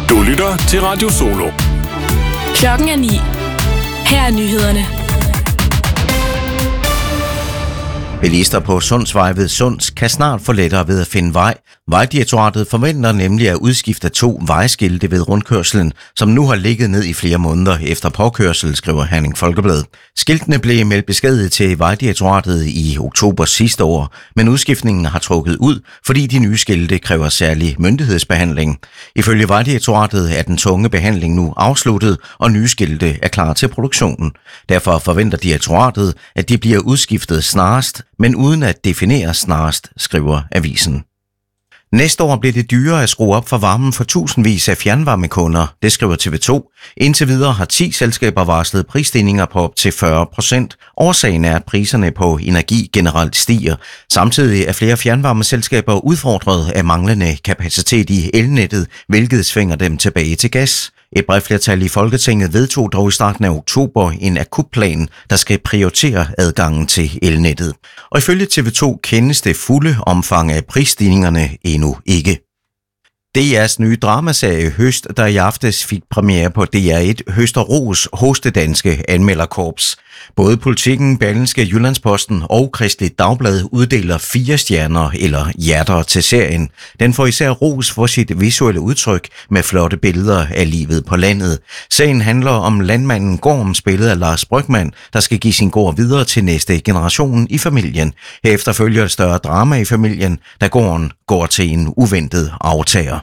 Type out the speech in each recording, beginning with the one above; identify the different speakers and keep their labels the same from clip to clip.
Speaker 1: Du lytter til Radio Solo.
Speaker 2: Klokken er 9. Her er nyhederne.
Speaker 3: Bilister på Sundsvej ved Sunds kan snart få lettere ved at finde vej. Vejdirektoratet forventer nemlig at udskifte 2 vejskilte ved rundkørslen, som nu har ligget ned i flere måneder efter påkørsel, skriver Herning Folkeblad. Skiltene blev meldt beskadiget til Vejdirektoratet i oktober sidste år, men udskiftningen har trukket ud, fordi de nye skilte kræver særlig myndighedsbehandling. Ifølge Vejdirektoratet er den tunge behandling nu afsluttet, og nye skilte er klar til produktionen. Derfor forventer direktoratet, at de bliver udskiftet snarest, men uden at definere snarest, skriver avisen. Næste år bliver det dyrere at skrue op for varmen for tusindvis af fjernvarmekunder, det skriver TV2. Indtil videre har 10 selskaber varslet prisstigninger på op til 40%. Årsagen er, at priserne på energi generelt stiger. Samtidig er flere fjernvarmeselskaber udfordret af manglende kapacitet i elnettet, hvilket svinger dem tilbage til gas. Et bredt flertal i Folketinget vedtog dog i starten af oktober en akutplan, der skal prioritere adgangen til elnettet. Og ifølge TV2 kendes det fulde omfang af prisstigningerne endnu ikke. DR's nye dramaserie Høst, der i aftes fik premiere på DR1, høster ros hos det danske anmelderkorps. Både Politikken, Berlingske, Jyllandsposten og Kristeligt Dagblad uddeler 4 stjerner eller hjerter til serien. Den får især ros for sit visuelle udtryk med flotte billeder af livet på landet. Serien handler om landmanden Gorm, spillet af Lars Brygmann, der skal give sin gård videre til næste generation i familien. Herefter følger et større drama i familien, da gården går til en uventet aftager.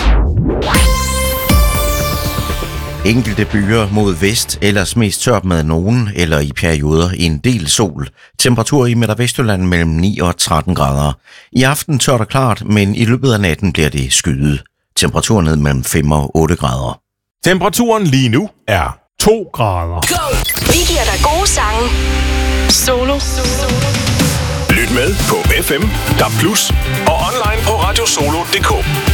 Speaker 3: Enkelte byer mod vest, ellers mest tørt med nogen eller i perioder en del sol. Temperatur i Midt- og Vestjylland mellem 9 og 13 grader. I aften tørt og klart, men i løbet af natten bliver det skyet. Temperaturen ned mellem 5 og 8 grader.
Speaker 1: Temperaturen lige nu er 2 grader.
Speaker 2: Go! Vi giver dig gode sange. Solo.
Speaker 1: Lyt med på FM, DAB+, og online på radiosolo.dk.